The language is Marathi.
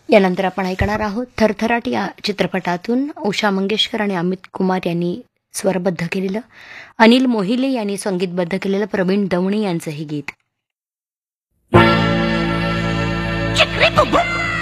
यानंतर आपण ऐकणार आहोत थरथराट या चित्रपटातून उषा मंगेशकर आणि अमित कुमार यांनी स्वरबद्ध केलेलं, अनिल मोहिले यांनी संगीतबद्ध केलेलं प्रवीण दवणे यांचं हे गीत. चिकरी कुबुम